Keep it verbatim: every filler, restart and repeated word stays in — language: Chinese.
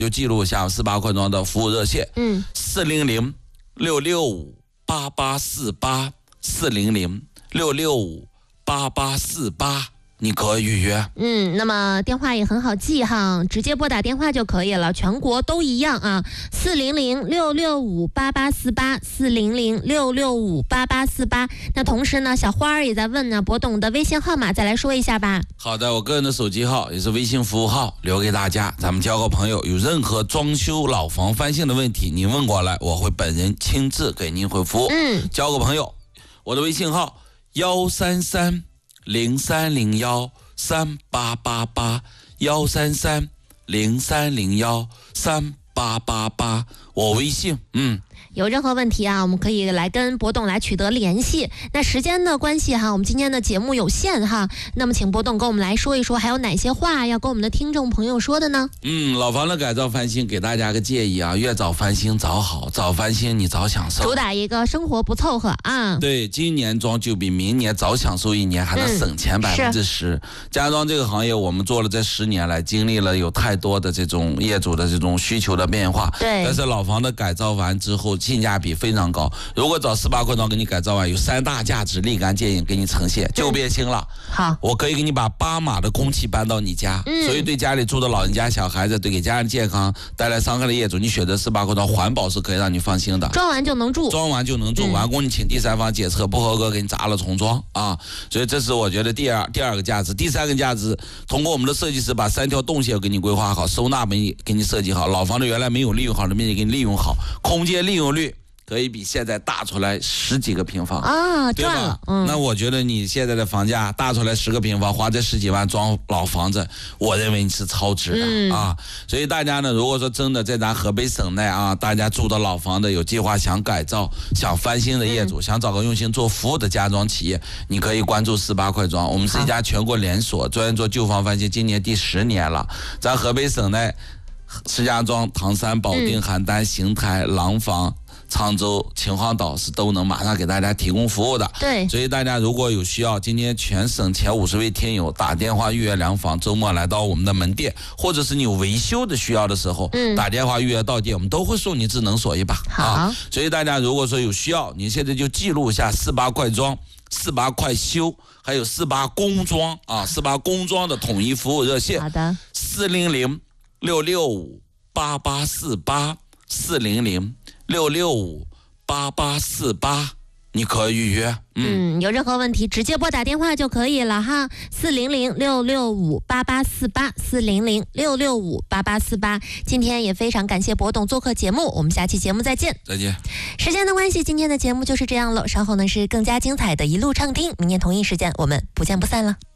就记录一下四八快装的服务热线， 嗯， 四零零六六五八八四八，四零零六六五八八四八。你可以预约。 嗯，那么电话也很好记哈，直接拨打电话就可以了，全国都一样啊，四零零六六五八八四八，四零零六六五八八四八。那同时呢，小花儿也在问呢，博董的微信号码再来说一下吧。 好的，我个人的手机号也是微信服务号，留给大家，咱们交个朋友。有任何装修老房翻新的问题，您问过来，我会本人亲自给您回复。 嗯， 交个朋友，我的微信号幺三三零三零幺三八八八，幺三三零三零幺三八八八，我微信，嗯。 有任何问题啊，我们可以来跟博董来取得联系。那时间的关系哈，我们今天的节目有限哈，那么请博董跟我们来说一说，还有哪些话要跟我们的听众朋友说的呢？ 嗯，老房的改造翻新，给大家个建议啊，越早翻新早好，早翻新你早享受， 主打一个生活不凑合啊。 对，今年装就比明年早享受一年，还能省钱百分之十。家装这个行业，我们做了这十年来，经历了有太多的这种业主的这种需求的变化。 对， 但是老房的改造完之后，性价比非常高。如果找四八快装给你改造完，有三大价值立竿见影给你呈现，就变新了。 好， 我可以给你把八码的空气搬到你家，嗯、所以对家里住的老人家、小孩子，对给家人健康带来伤害的业主，你选择四八快装，环保是可以让你放心的。 装完就能住， 装完就能住，嗯、完工你请第三方检测不合格，给你砸了重装啊！所以这是我觉得第二第二个价值，第三个价值，通过我们的设计师把三条动线给你规划好，收纳给你给你设计好，老房子原来没有利用好的面积给你利用好，空间利用率可以比现在大出来十几个平方啊， 对吧？ 赚了。嗯， 那我觉得你现在的房价大出来十个平方，花这十几万装老房子，我认为你是超值的、嗯、啊。所以大家呢，如果说真的在咱河北省内啊，大家住的老房子有计划想改造、想翻新的业主，嗯、想找个用心做服务的家装企业，你可以关注四八快装。我们是一家全国连锁，专业做旧房翻新，今年第十年了。咱河北省内，石家庄、唐山、保定、邯郸、邢台、廊坊、沧州、秦皇岛是都能马上给大家提供服务的。 对， 所以大家如果有需要，今天全省前五十位听友打电话预约量房，周末来到我们的门店，或者是你有维修的需要的时候，嗯、打电话预约到店，我们都会送你智能锁一把。 好， 啊，所以大家如果说有需要，你现在就记录一下四八快装、四八快修，还有四八工装啊，四八工装的统一服务热线。 好的， 四零零六六五八八四八，四零零六六五八八四八，你可以预约。 嗯, 嗯，有任何问题直接拨打电话就可以了哈，四零零六六五八八四八，四零零六六五八八四八。今天也非常感谢博董做客节目，我们下期节目再见。 再见。 时间的关系，今天的节目就是这样了，稍后呢是更加精彩的一路畅听，明天同一时间我们不见不散了。